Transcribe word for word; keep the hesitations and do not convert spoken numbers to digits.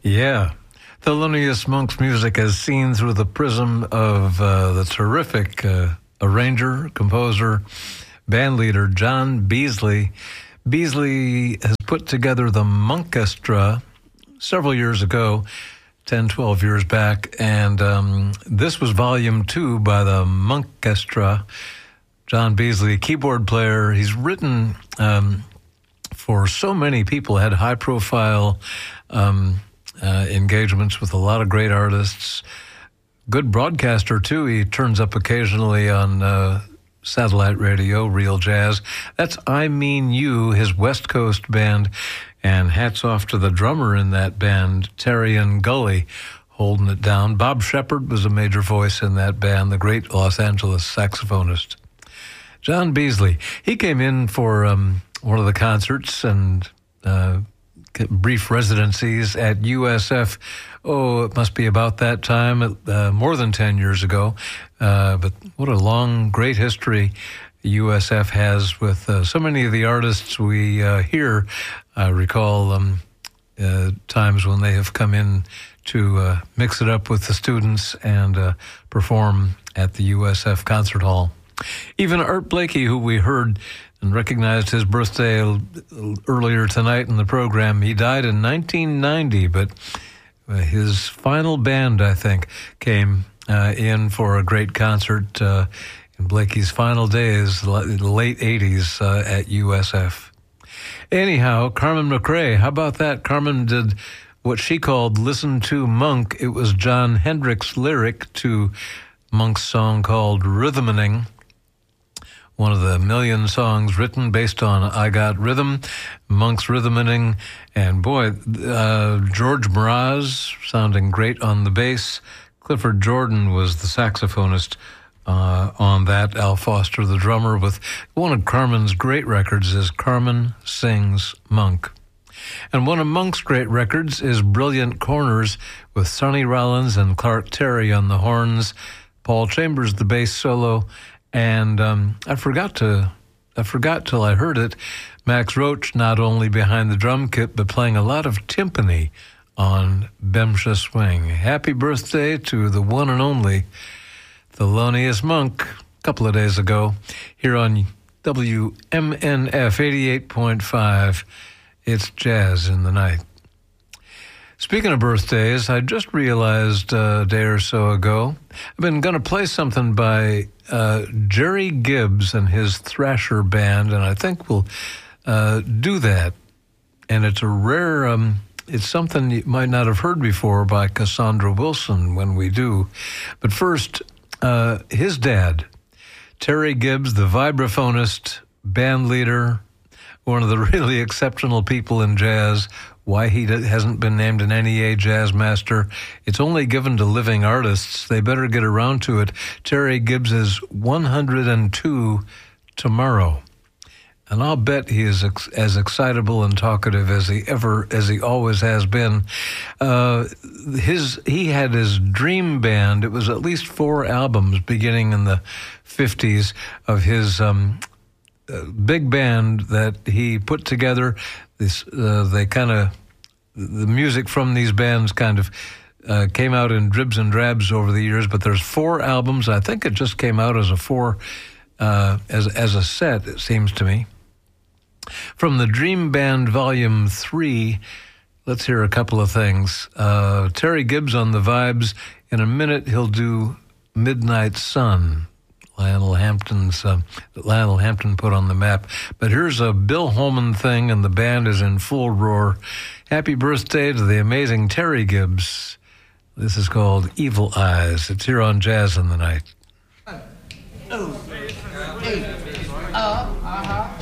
Yeah. Thelonious Monk's music as seen through the prism of uh, the terrific uh, arranger, composer, bandleader John Beasley. Beasley has put together the Monkestra several years ago, ten, twelve years back, and um, this was volume two by the Monkestra. John Beasley, keyboard player. He's written um, for so many people, had high-profile um, uh, engagements with a lot of great artists. Good broadcaster, too. He turns up occasionally on uh, satellite radio, Real Jazz. That's I Mean You, his West Coast band. And hats off to the drummer in that band, Terry and Gully, holding it down. Bob Shepard was a major voice in that band, the great Los Angeles saxophonist. John Beasley, he came in for um, one of the concerts and uh, brief residencies at U S F. Oh, it must be about that time, uh, more than ten years ago. Uh, but what a long, great history U S F has with uh, so many of the artists we uh, hear. I recall um, uh, times when they have come in to uh, mix it up with the students and uh, perform at the U S F Concert Hall. Even Art Blakey, who we heard and recognized his birthday earlier tonight in the program, he died in nineteen ninety, but his final band, I think, came uh, in for a great concert uh, in Blakey's final days, the late eighties uh, at U S F. Anyhow, Carmen McRae, how about that? Carmen did what she called Listen to Monk. It was John Hendricks' lyric to Monk's song called Rhythmaning, one of the million songs written based on I Got Rhythm, Monk's Rhythmaning, and boy, uh, George Mraz sounding great on the bass. Clifford Jordan was the saxophonist uh, on that. Al Foster, the drummer, with one of Carmen's great records is Carmen Sings Monk. And one of Monk's great records is Brilliant Corners with Sonny Rollins and Clark Terry on the horns, Paul Chambers the bass solo, and um, I forgot to, I forgot till I heard it, Max Roach not only behind the drum kit, but playing a lot of timpani on Bemsha Swing. Happy birthday to the one and only Thelonious Monk, a couple of days ago, here on W M N F eighty-eight point five. It's Jazz in the Night. Speaking of birthdays, I just realized a day or so ago, I've been going to play something by uh, Jerry Gibbs and his Thrasher Band, and I think we'll uh, do that. And it's a rare, um, it's something you might not have heard before by Cassandra Wilson when we do. But first, uh, his dad, Terry Gibbs, the vibraphonist, band leader, one of the really exceptional people in jazz. Why he hasn't been named an N E A Jazz Master, it's only given to living artists. They better get around to it. Terry Gibbs is one hundred two tomorrow. And I'll bet he is ex- as excitable and talkative as he ever, as he always has been. Uh, his he had his dream band. It was at least four albums beginning in the fifties of his um, uh, big band that he put together. This, uh, they kind of, the music from these bands kind of uh, came out in dribs and drabs over the years, but there's four albums. I think it just came out as a four, uh, as as a set, it seems to me. From the Dream Band Volume three, let's hear a couple of things. Uh, Terry Gibbs on the vibes. In a minute, he'll do Midnight Sun. Lionel Hampton's uh, Lionel Hampton put on the map. But here's a Bill Holman thing, and the band is in full roar. Happy birthday to the amazing Terry Gibbs. This is called Evil Eyes. It's here on Jazz in the Night. One, two, three, uh, uh-huh.